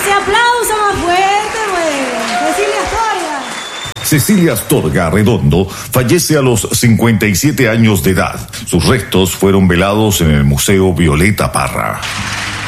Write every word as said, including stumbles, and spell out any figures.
ese aplauso más fuerte, güey. Cecilia Astorga. Cecilia Astorga Redondo fallece a los cincuenta y siete años de edad. Sus restos fueron velados en el Museo Violeta Parra.